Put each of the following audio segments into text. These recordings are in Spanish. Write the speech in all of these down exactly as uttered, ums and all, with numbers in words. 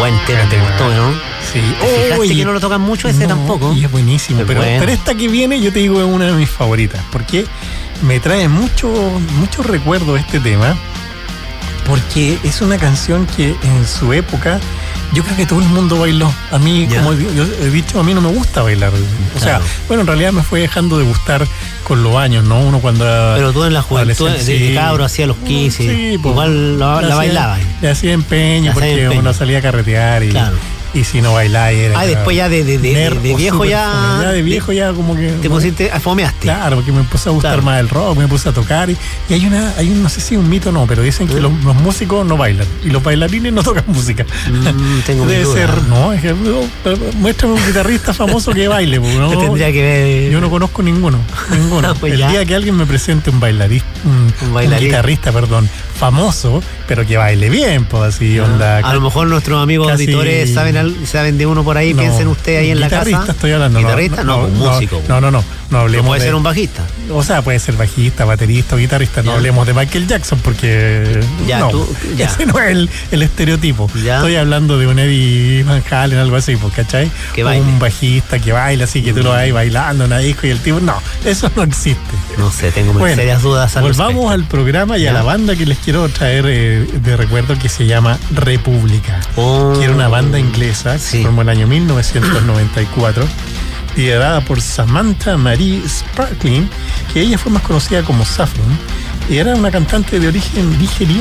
buen tema, te gustó, ¿no? Sí. ¿Te fijaste Oye, que no lo tocan mucho ese no, tampoco? Y es buenísimo. Es pero, bueno. pero esta que viene, yo te digo, es una de mis favoritas. Porque me trae mucho, mucho recuerdo este tema. Porque es una canción que en su época yo creo que todo el mundo bailó. A mí, Ya. como yo he dicho, a mí no me gusta bailar. O sea, Claro. bueno, en realidad me fue dejando de gustar con los años, ¿no? Uno cuando... Pero tú en la juventud, adolescente, de sí. cabro, hacía los quince, Sí, pues, igual la, le la hacía- bailaba. Le hacía empeño Le hacía porque empeño. uno salía a carretear y, Claro. y si no bailaba era... Ah, después ya de, de, de, nerd de o viejo súper ya... fome. Ya de viejo ya como que... Te pusiste, fomeaste. Claro, porque me empezó a gustar Claro. más el rock, me puse a tocar y, y hay una, hay un, no sé si un mito o no, pero dicen que ¿Mm? los, los músicos no bailan y los bailarines no tocan música. Mm, tengo mi Debe duda. ser, no, es que, no, pero muéstrame un guitarrista famoso que baile, pues, ¿no? Te tendría que ver... Yo no conozco ninguno, ninguno. Pues el ya. día que alguien me presente un bailarista, un, Un bailarín. un guitarrista, perdón, famoso, pero que baile bien, pues así, onda. A lo mejor nuestros amigos casi- auditores saben, al- saben de uno por ahí, no, piensen ustedes ahí en la casa. guitarrista estoy hablando, no, ¿Guitarrista? No, pues, músico. No, no, no, no No hablemos puede de- ser un bajista. O sea, puede ser bajista, baterista o guitarrista. No Ya. hablemos de Michael Jackson porque Ya, no, tú- ya. ese no es el, el estereotipo. Ya. Estoy hablando de un Eddie Van Halen, algo así, pues, ¿cachai? Que O baile. un bajista que baila así, que tú lo vas bailando en una disco y el tipo, no, eso no existe. No sé, tengo muy Bueno, serias dudas al volvamos respecto. al programa y Ya. a la banda que les quiero traer eh, de recuerdo que se llama República. Oh. Que era una banda inglesa que Sí. se formó en el año mil novecientos noventa y cuatro, liderada por Samantha Marie Sparkling, que ella fue más conocida como Saffron, y era una cantante de origen nigeriano.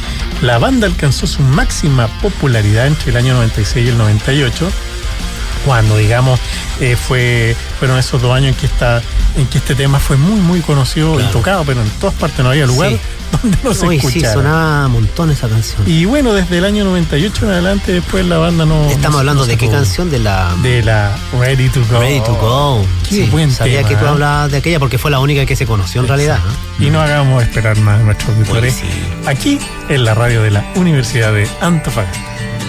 La banda alcanzó su máxima popularidad entre el año noventa y seis y el noventa y ocho, cuando, digamos, eh, fue fueron esos dos años en que, esta, en que este tema fue muy, muy conocido Claro. y tocado, pero en todas partes no había lugar Sí. donde no se Uy, sí, escuchara. sonaba un montón esa canción. Y bueno, desde el año noventa y ocho en adelante, después la banda no... Estamos no- hablando no de qué sacó- canción, de la De la Ready to Go. Ready to Go. Qué Sí, buen sabía tema, que tú ¿eh? hablabas de aquella porque fue la única que se conoció en realidad. ¿no? Y no hagamos esperar más a nuestros auditores. Uy, sí. Aquí en la radio de la Universidad de Antofagasta.